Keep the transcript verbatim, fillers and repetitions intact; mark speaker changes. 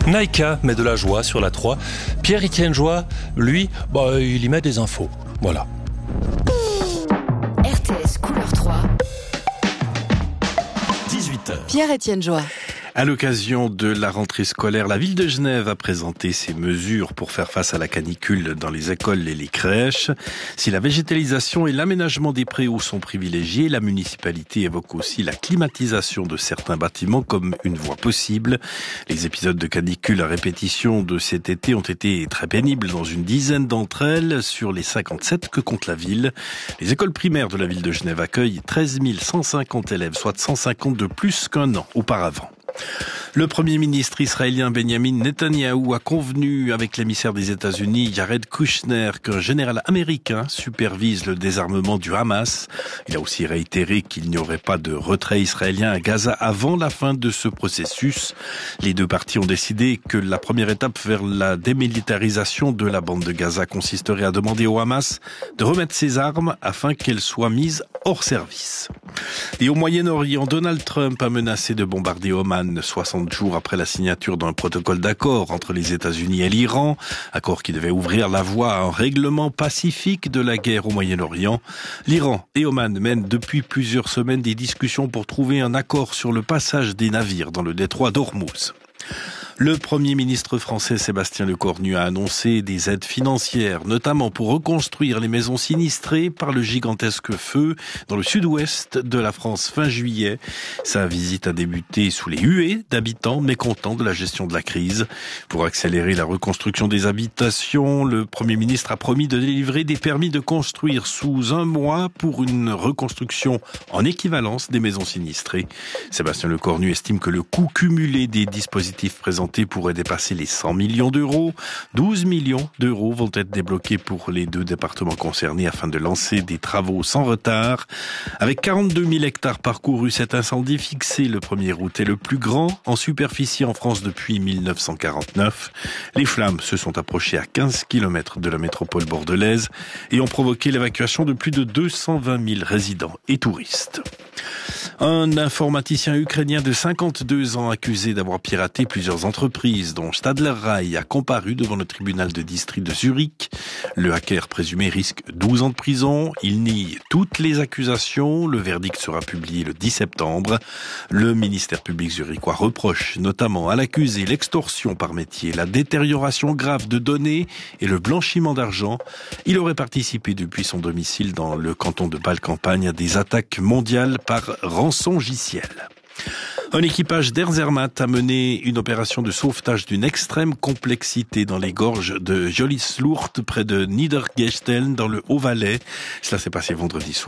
Speaker 1: Naïka met de la joie sur la trois. Pierre-Étienne Joie, lui, bah, il y met des infos. Voilà.
Speaker 2: R T S Couleur trois.
Speaker 3: dix-huit heures.
Speaker 4: Pierre-Étienne Joie.
Speaker 3: À l'occasion de la rentrée scolaire, la ville de Genève a présenté ses mesures pour faire face à la canicule dans les écoles et les crèches. Si la végétalisation et l'aménagement des préaux sont privilégiés, la municipalité évoque aussi la climatisation de certains bâtiments comme une voie possible. Les épisodes de canicule à répétition de cet été ont été très pénibles dans une dizaine d'entre elles sur les cinquante-sept que compte la ville. Les écoles primaires de la ville de Genève accueillent treize mille cent cinquante élèves, soit cent cinquante de plus qu'un an auparavant. Le Premier ministre israélien Benjamin Netanyahou a convenu avec l'émissaire des États-Unis Jared Kushner qu'un général américain supervise le désarmement du Hamas. Il a aussi réitéré qu'il n'y aurait pas de retrait israélien à Gaza avant la fin de ce processus. Les deux parties ont décidé que la première étape vers la démilitarisation de la bande de Gaza consisterait à demander au Hamas de remettre ses armes afin qu'elles soient mises hors service. Et au Moyen-Orient, Donald Trump a menacé de bombarder Oman soixante jours après la signature d'un protocole d'accord entre les États-Unis et l'Iran, accord qui devait ouvrir la voie à un règlement pacifique de la guerre au Moyen-Orient. L'Iran et Oman mènent depuis plusieurs semaines des discussions pour trouver un accord sur le passage des navires dans le détroit d'Ormuz. Le Premier ministre français Sébastien Lecornu a annoncé des aides financières, notamment pour reconstruire les maisons sinistrées par le gigantesque feu dans le sud-ouest de la France fin juillet. Sa visite a débuté sous les huées d'habitants mécontents de la gestion de la crise. Pour accélérer la reconstruction des habitations, le Premier ministre a promis de délivrer des permis de construire sous un mois pour une reconstruction en équivalence des maisons sinistrées. Sébastien Lecornu estime que le coût cumulé des dispositifs présentés pourrait dépasser les cent millions d'euros. douze millions d'euros vont être débloqués pour les deux départements concernés afin de lancer des travaux sans retard. Avec quarante-deux mille hectares parcourus, cet incendie fixé le premier août est le plus grand en superficie en France depuis mille neuf cent quarante-neuf. Les flammes se sont approchées à quinze kilomètres de la métropole bordelaise et ont provoqué l'évacuation de plus de deux cent vingt mille résidents et touristes. Un informaticien ukrainien de cinquante-deux ans accusé d'avoir piraté plusieurs entreprises, dont Stadler Rail, a comparu devant le tribunal de district de Zurich. Le hacker présumé risque douze ans de prison. Il nie toutes les accusations. Le verdict sera publié le dix septembre. Le ministère public zurichois reproche notamment à l'accusé l'extorsion par métier, la détérioration grave de données et le blanchiment d'argent. Il aurait participé depuis son domicile dans le canton de Bâle-Campagne à des attaques mondiales par rançongiciel. Un équipage d'Air Zermatt a mené une opération de sauvetage d'une extrême complexité dans les gorges de Jolislourt, près de Niedergesteln, dans le Haut-Valais. Cela s'est passé vendredi soir.